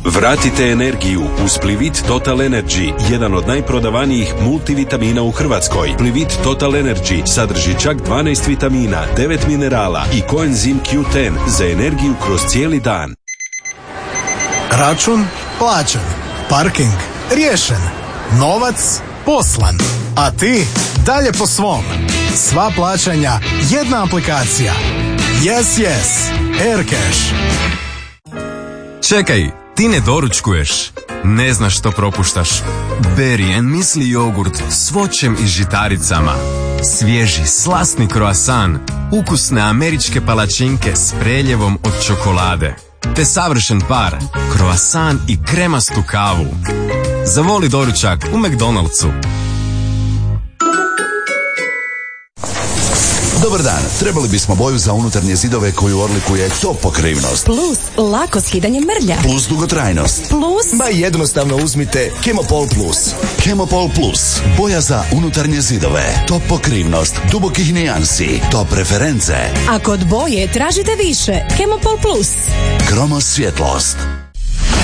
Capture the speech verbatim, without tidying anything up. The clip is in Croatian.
Vratite energiju uz Plivit Total Energy, jedan od najprodavanijih multivitamina u Hrvatskoj. Plivit Total Energy sadrži čak dvanaest vitamina, devet minerala i koenzim Q deset za energiju kroz cijeli dan. Račun plaćen, parking riješen, novac poslan, a ti dalje po svom. Sva plaćanja jedna aplikacija. Yes, yes, Aircash. Čekaj, ti ne doručkuješ, ne znaš što propuštaš. Berry and Muesli jogurt s voćem i žitaricama, svježi slasni kroasan, ukusne američke palačinke s preljevom od čokolade, te savršen par, kroasan i kremastu kavu. Zavoli doručak u McDonald'su. Dobar dan, trebali bismo boju za unutarnje zidove koju odlikuje top pokrivnost. Plus lako skidanje mrlja. Plus dugotrajnost. Plus... Ma jednostavno uzmite Chemopol Plus. Chemopol Plus, boja za unutarnje zidove. Top pokrivnost, dubokih nijansi, top reference. A kod boje tražite više. Chemopol Plus. Kromos svjetlost.